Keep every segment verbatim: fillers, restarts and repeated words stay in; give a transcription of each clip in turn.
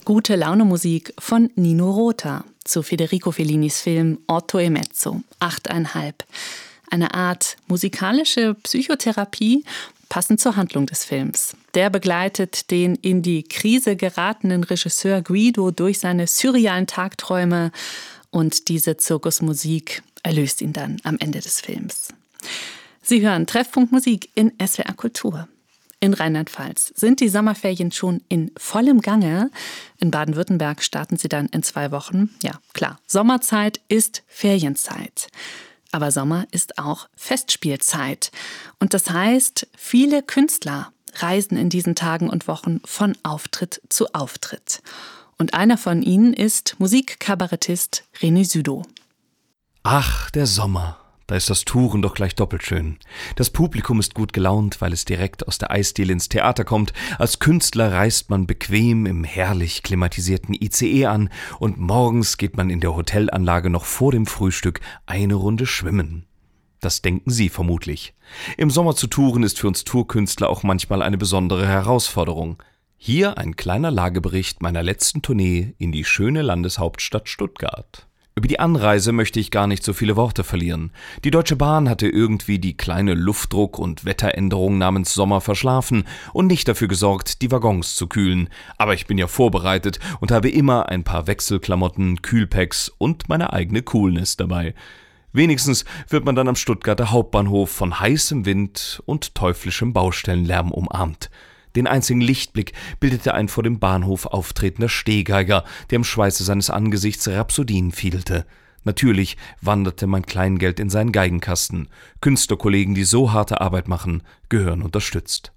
Gute Laune-Musik von Nino Rota zu Federico Fellinis Film Otto e Mezzo, achteinhalb. Eine Art musikalische Psychotherapie, passend zur Handlung des Films. Der begleitet den in die Krise geratenen Regisseur Guido durch seine surrealen Tagträume und diese Zirkusmusik erlöst ihn dann am Ende des Films. Sie hören Treffpunkt Musik in S W R Kultur. In Rheinland-Pfalz sind die Sommerferien schon in vollem Gange. In Baden-Württemberg starten sie dann in zwei Wochen. Ja, klar, Sommerzeit ist Ferienzeit. Aber Sommer ist auch Festspielzeit. Und das heißt, viele Künstler reisen in diesen Tagen und Wochen von Auftritt zu Auftritt. Und einer von ihnen ist Musikkabarettist René Südow. Ach, der Sommer. Da ist das Touren doch gleich doppelt schön. Das Publikum ist gut gelaunt, weil es direkt aus der Eisdiele ins Theater kommt. Als Künstler reist man bequem im herrlich klimatisierten I C E an und morgens geht man in der Hotelanlage noch vor dem Frühstück eine Runde schwimmen. Das denken Sie vermutlich. Im Sommer zu touren ist für uns Tourkünstler auch manchmal eine besondere Herausforderung. Hier ein kleiner Lagebericht meiner letzten Tournee in die schöne Landeshauptstadt Stuttgart. Über die Anreise möchte ich gar nicht so viele Worte verlieren. Die Deutsche Bahn hatte irgendwie die kleine Luftdruck- und Wetteränderung namens Sommer verschlafen und nicht dafür gesorgt, die Waggons zu kühlen. Aber ich bin ja vorbereitet und habe immer ein paar Wechselklamotten, Kühlpacks und meine eigene Coolness dabei. Wenigstens wird man dann am Stuttgarter Hauptbahnhof von heißem Wind und teuflischem Baustellenlärm umarmt. Den einzigen Lichtblick bildete ein vor dem Bahnhof auftretender Stehgeiger, der im Schweiße seines Angesichts Rhapsodien fiedelte. Natürlich wanderte mein Kleingeld in seinen Geigenkasten. Künstlerkollegen, die so harte Arbeit machen, gehören unterstützt.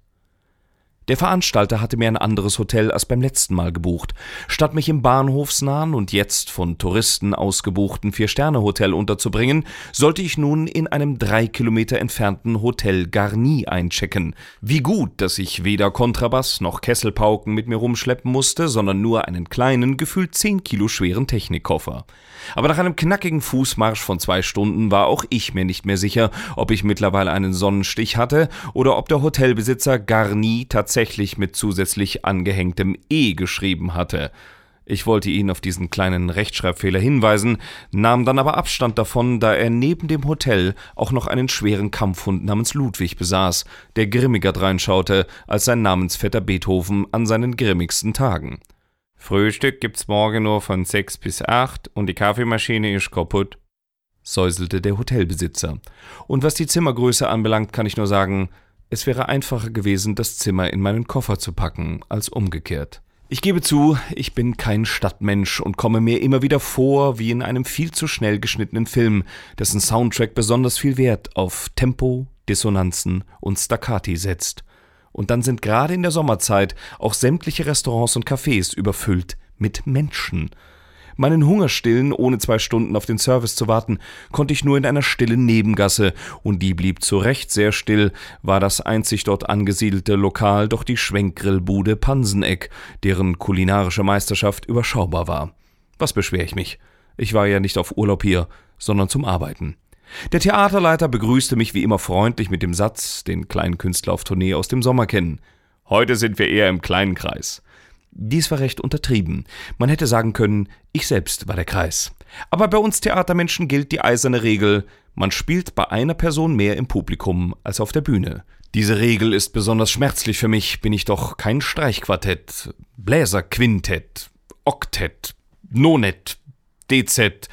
Der Veranstalter hatte mir ein anderes Hotel als beim letzten Mal gebucht. Statt mich im bahnhofsnahen und jetzt von Touristen ausgebuchten Vier-Sterne-Hotel unterzubringen, sollte ich nun in einem drei Kilometer entfernten Hotel Garni einchecken. Wie gut, dass ich weder Kontrabass noch Kesselpauken mit mir rumschleppen musste, sondern nur einen kleinen, gefühlt zehn Kilo schweren Technikkoffer. Aber nach einem knackigen Fußmarsch von zwei Stunden war auch ich mir nicht mehr sicher, ob ich mittlerweile einen Sonnenstich hatte oder ob der Hotelbesitzer Garni tatsächlich mit zusätzlich angehängtem E geschrieben hatte. Ich wollte ihn auf diesen kleinen Rechtschreibfehler hinweisen, nahm dann aber Abstand davon, da er neben dem Hotel auch noch einen schweren Kampfhund namens Ludwig besaß, der grimmiger dreinschaute als sein Namensvetter Beethoven an seinen grimmigsten Tagen. »Frühstück gibt's morgen nur von sechs bis acht und die Kaffeemaschine ist kaputt«, säuselte der Hotelbesitzer. Und was die Zimmergröße anbelangt, kann ich nur sagen, es wäre einfacher gewesen, das Zimmer in meinen Koffer zu packen, als umgekehrt. Ich gebe zu, ich bin kein Stadtmensch und komme mir immer wieder vor wie in einem viel zu schnell geschnittenen Film, dessen Soundtrack besonders viel Wert auf Tempo, Dissonanzen und Staccati setzt. Und dann sind gerade in der Sommerzeit auch sämtliche Restaurants und Cafés überfüllt mit Menschen. Meinen Hunger stillen, ohne zwei Stunden auf den Service zu warten, konnte ich nur in einer stillen Nebengasse, und die blieb zu Recht sehr still, war das einzig dort angesiedelte Lokal doch die Schwenkgrillbude Panseneck, deren kulinarische Meisterschaft überschaubar war. Was beschwer ich mich? Ich war ja nicht auf Urlaub hier, sondern zum Arbeiten. Der Theaterleiter begrüßte mich wie immer freundlich mit dem Satz, den Kleinkünstler auf Tournee aus dem Sommer kennen: »Heute sind wir eher im kleinen Kreis.« Dies war recht untertrieben. Man hätte sagen können, ich selbst war der Kreis. Aber bei uns Theatermenschen gilt die eiserne Regel: Man spielt bei einer Person mehr im Publikum als auf der Bühne. Diese Regel ist besonders schmerzlich für mich, bin ich doch kein Streichquartett, Bläserquintett, Oktett, Nonett, Dezett.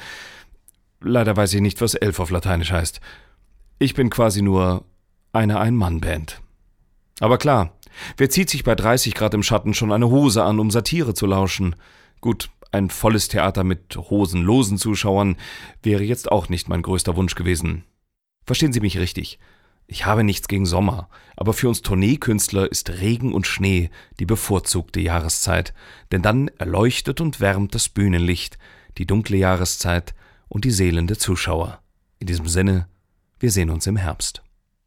Leider weiß ich nicht, was elf auf Lateinisch heißt. Ich bin quasi nur eine Ein-Mann-Band. Aber klar, wer zieht sich bei dreißig Grad im Schatten schon eine Hose an, um Satire zu lauschen? Gut, ein volles Theater mit hosenlosen Zuschauern wäre jetzt auch nicht mein größter Wunsch gewesen. Verstehen Sie mich richtig. Ich habe nichts gegen Sommer, aber für uns Tourneekünstler ist Regen und Schnee die bevorzugte Jahreszeit, denn dann erleuchtet und wärmt das Bühnenlicht, die dunkle Jahreszeit und die Seelen der Zuschauer. In diesem Sinne, wir sehen uns im Herbst.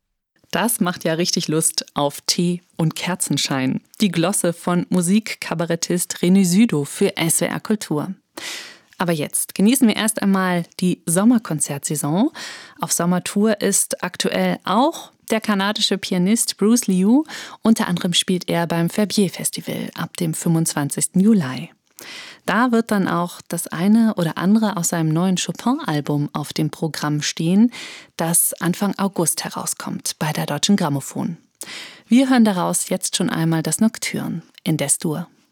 Das macht ja richtig Lust auf Tee und Kerzenschein. Die Glosse von Musikkabarettist René Südow für S W R Kultur. Aber jetzt genießen wir erst einmal die Sommerkonzertsaison. Auf Sommertour ist aktuell auch der kanadische Pianist Bruce Liu. Unter anderem spielt er beim Verbier Festival ab dem fünfundzwanzigsten Juli. Da wird dann auch das eine oder andere aus seinem neuen Chopin-Album auf dem Programm stehen, das Anfang August herauskommt bei der Deutschen Grammophon. Wir hören daraus jetzt schon einmal das Nocturne in Des-Dur.